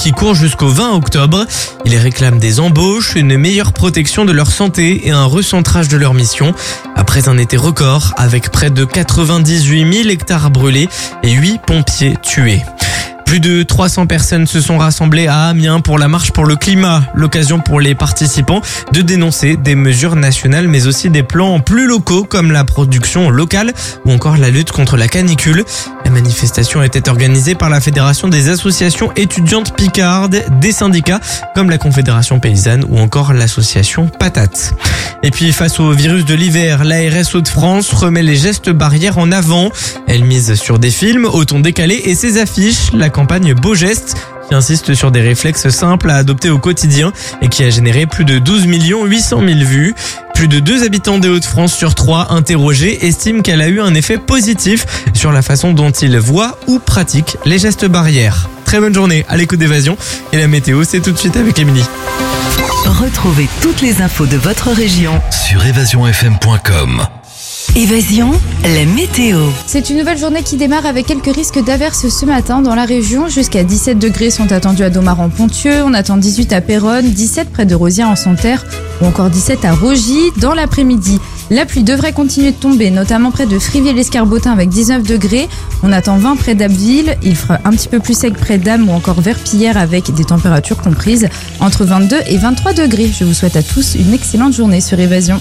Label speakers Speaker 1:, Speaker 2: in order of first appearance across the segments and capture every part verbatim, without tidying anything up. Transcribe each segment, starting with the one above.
Speaker 1: qui court jusqu'au vingt octobre. Ils réclament des embauches, une meilleure protection de leur santé et un recentrage de leur mission. Après un été record avec près de quatre-vingt-dix-huit mille hectares brûlés et huit pompiers tués. Plus de trois cents personnes se sont rassemblées à Amiens pour la marche pour le climat. L'occasion pour les participants de dénoncer des mesures nationales mais aussi des plans plus locaux comme la production locale ou encore la lutte contre la canicule. La manifestation était organisée par la Fédération des associations étudiantes picardes, des syndicats comme la Confédération paysanne ou encore l'association Patate. Et puis face au virus de l'hiver, l'A R S Hauts-de-France remet les gestes barrières en avant. Elle mise sur des films au ton décalé et ses affiches. La campagne Beaux Gestes qui insiste sur des réflexes simples à adopter au quotidien et qui a généré plus de douze millions huit cent mille vues. Plus de deux habitants des Hauts-de-France sur trois interrogés estiment qu'elle a eu un effet positif sur la façon dont ils voient ou pratiquent les gestes barrières. Très bonne journée à l'écoute d'Évasion et la météo, c'est tout de suite avec Émilie.
Speaker 2: Retrouvez toutes les infos de votre région
Speaker 3: sur évasion f m point com.
Speaker 2: Évasion, la météo.
Speaker 4: C'est une nouvelle journée qui démarre avec quelques risques d'averses ce matin dans la région. Jusqu'à dix-sept degrés sont attendus à Domaran-Ponthieu. On attend dix-huit à Péronne, dix-sept près de Rosières en Santerre ou encore dix-sept à Rogy dans l'après-midi. La pluie devrait continuer de tomber, notamment près de Frivier-l'Escarbotin avec dix-neuf degrés. On attend vingt près d'Abbeville. Il fera un petit peu plus sec près d'Am ou encore Verpillière avec des températures comprises entre vingt-deux et vingt-trois degrés. Je vous souhaite à tous une excellente journée sur Évasion.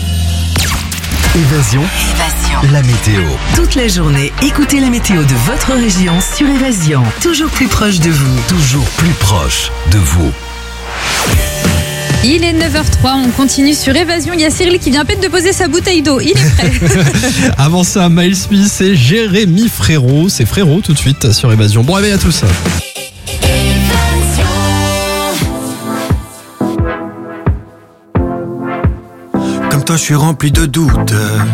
Speaker 3: Évasion,
Speaker 2: Évasion.
Speaker 3: la météo.
Speaker 2: Toute la journée, écoutez la météo de votre région sur Évasion. Toujours plus proche de vous.
Speaker 3: Toujours plus proche de vous.
Speaker 4: Il est neuf heures trois, on continue sur Évasion. Il y a Cyril qui vient à peine de poser sa bouteille d'eau. Il est prêt.
Speaker 5: Avant ça, Miles Smith et Jérémy Frérot. C'est Frérot tout de suite sur Évasion. Bon réveil à tous.
Speaker 6: Comme toi, je suis rempli de doutes.